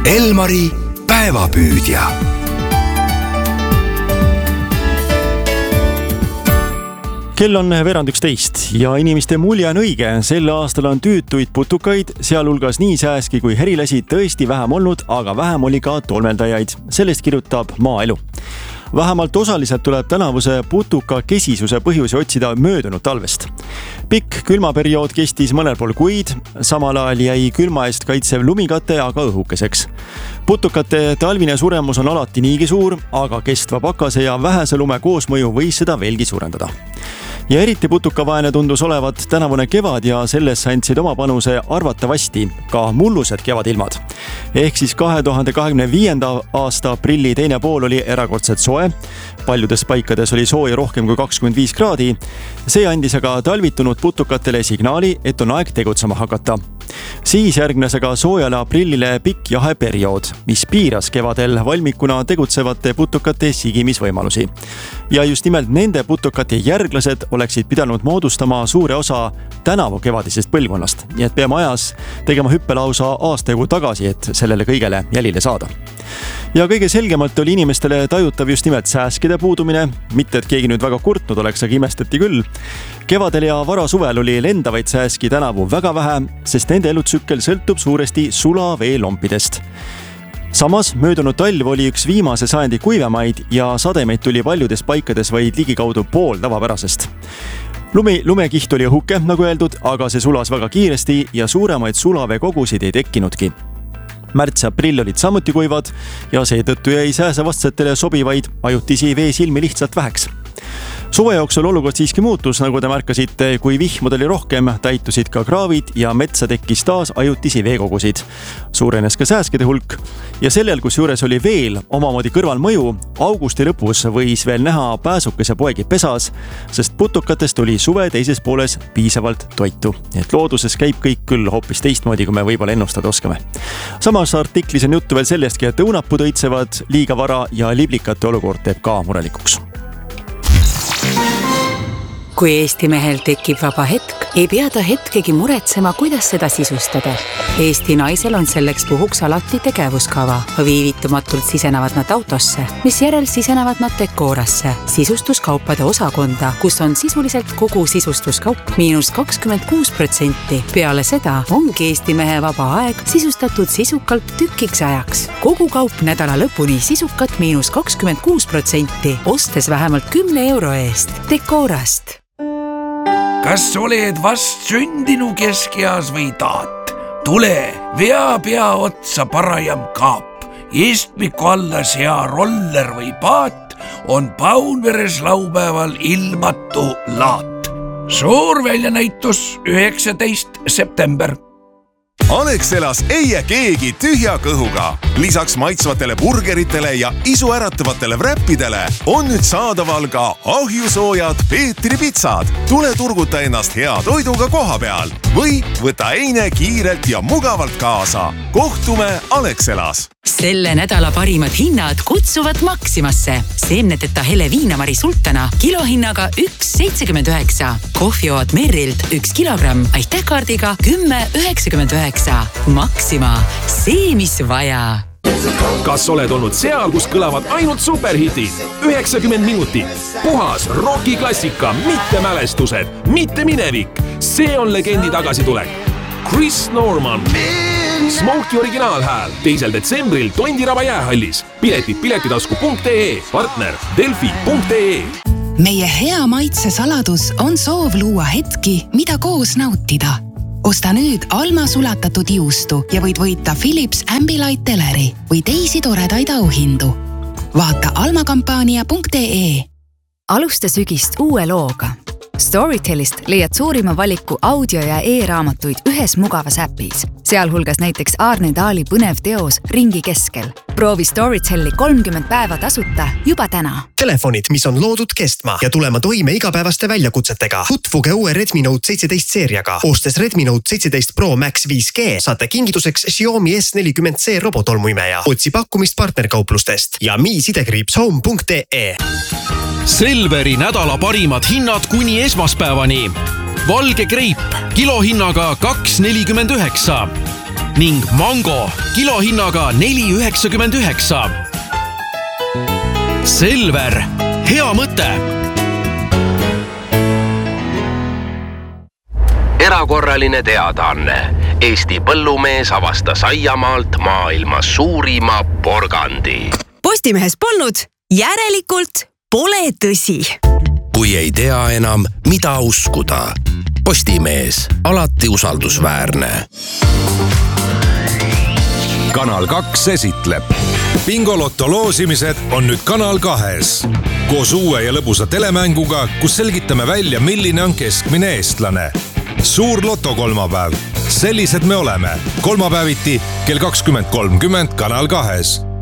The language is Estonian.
Elmari päevapüüdja. Kell on 11 ja inimeste mulje on õige. Sel aastal on tüütuid putukaid, sealhulgas nii sääski kui herilasi tõesti vähem olnud, aga vähem oli ka tolmeldajaid. Sellest kirjutab Maaelu. Vähemalt osaliselt tuleb tänavuse putuka kesisuse põhjusi otsida möödunud talvest. Pikk külmaperiood kestis mõnel pool kuid, samal ajal jäi külma eest kaitsev lumikate aga õhukeseks. Putukate talvine suremus on alati niigi suur, aga kestva pakase ja vähese lume koosmõju võis seda veelgi suurendada. Ja eriti putukavaene tundus olevat tänavune kevad ja selles andsid oma panuse arvatavasti ka mullused kevadilmad. Ehk siis 2025. aasta aprilli teine pool oli erakordselt soe. Paljudes paikades oli sooja rohkem kui 25 kraadi. See andis aga talvitunud putukatele signaali, et on aeg tegutsema hakata. Siis järgnes aga soojale aprillile pikk jahe periood, mis piiras kevadel valmikuna tegutsevate putukate sigimisvõimalusi. Ja just nimelt nende putukate järglased oleksid pidanud moodustama suure osa tänavu kevadisest põlvkonnast. Nii et peame ajas tegema hüppe lausa aastajagu tagasi, et sellele kõigele jälile saada. Ja kõige selgemalt oli inimestele tajutav just nimelt sääskide puudumine, mitte et keegi nüüd väga kurtnud oleks, aga imestati küll. Kevadel ja varasuvel oli lendavaid sääski tänavu väga vähe, sest nende elutsükkel sõltub suuresti sulaveelompidest. Samas möödunud talv oli üks viimase sajandi kuivemaid ja sademeid tuli paljudes paikades vaid ligikaudu pool tavapärasest. Lumekiht oli õhuke, nagu öeldud, aga see sulas väga kiiresti ja suuremaid sulaveekogusid ei tekkinudki. Märts ja aprill olid samuti kuivad ja seetõttu jäi sääsevastsetele sobivaid ajutisi veesilmi lihtsalt väheks. Suve jooksul olukord siiski muutus, nagu te märkasite, kui vihmud oli rohkem, täitusid ka kraavid ja metsa tekkis taas ajutisi veekogusid. Suurenes ka sääskide hulk ja sellel, kus juures oli veel omamoodi kõrvalmõju, augusti lõpus võis veel näha pääsukese poegi pesas, sest putukatest oli suve teises pooles piisavalt toitu. Et looduses käib kõik küll hoopis teistmoodi, kui me võib-olla ennustada oskame. Samas artiklis on juttu veel sellestki, et õunapud õitsevad liiga vara ja liblikate olukord teeb ka murelikuks. Kui Eesti mehel tekib vaba hetk, ei pea ta hetkegi muretsema, kuidas seda sisustada. Eesti naisel on selleks puhuks alati tegevuskava. Viivitumatult sisenevad nad autosse, mis järel sisenevad nad Decorasse, sisustuskaupade osakonda, kus on sisuliselt kogu sisustuskaup -26%. Peale seda ongi Eesti mehe vaba aeg sisustatud sisukalt tükiks ajaks. Kogu kaup nädala lõpuni sisukat -26%, ostes vähemalt 10 euro eest Decorast. Kas oled vast sündinu keskeas või taat? Tule, vea pea otsa parajam kaap. Istmiku alla sea roller või paat on Paunveres laupäeval ilmatu laat. Suur väljanäitus 19. september. Alexelas ei jää keegi tühja kõhuga. Lisaks maitsvatele burgeritele ja isuäratavatele wrappidele on nüüd saadaval ka ahjusoojad Peetri pitsad. Tule turguta ennast hea toiduga koha peal või võta eine kiirelt ja mugavalt kaasa. Kohtume Alexelas. Selle nädala parimad hinnad kutsuvad Maximasse. Seemneteta hele viinamari sultana kilohinnaga 1,79. Kohvioad Merrilt 1 kilogramm aitähkaardiga 10,99. Maxima, see mis vaja. Kas oled olnud seal, kus kõlavad ainult superhitid? 90 minutit. Puhas rockiklassika, mitte mälestused, mitte minevik. See on legendi tagasitulek. Chris Norman. Smokey originaalhääl 2. detsembril Tondiraba jäähallis. Piletid piletitasku.ee, partner delfi.ee. Meie hea maitse saladus on soov luua hetki, mida koos nautida. Osta nüüd Alma sulatatud juustu ja võid võita Philips Ambilight teleri või teisi toredaid auhindu. Vaata almakampaania.ee. Alusta sügist uue looga. Storytelist leiad suurima valiku audio- ja e-raamatuid ühes mugavas äpis, sealhulgas näiteks Aarne Taali põnev teos Ringi keskel. Proovi Storytelli 30 päeva tasuta juba täna. Telefonid, mis on loodud kestma ja tulema toime igapäevaste väljakutsetega. Tutvuge uue Redmi Note 17 seeriaga. Ostes Redmi Note 17 Pro Max 5G saate kingituseks Xiaomi S40C robotolmuimeja. Otsi pakkumist partnerkauplustest ja mi-home.ee. Selveri nädala parimad hinnad kuni esmaspäevani. Valge kreip kilohinnaga 2,49. ning mango kilohinnaga 4,99. Selver, hea mõte. Erakorraline teadaanne. Eesti põllumees avastas aiamaalt maailma suurima porgandi. Postimehes polnud, järelikult pole tõsi. Kui ei tea enam, mida uskuda. Postimees, alati usaldusväärne. Kanal 2 esitleb. Bingolotto loosimised on nüüd Kanal 2-s. Koos uue ja lõbusa telemänguga, kus selgitame välja, milline on keskmine eestlane. Suur loto kolmapäev. Sellised me oleme. Kolmapäeviti kell 20.30 Kanal 2-s.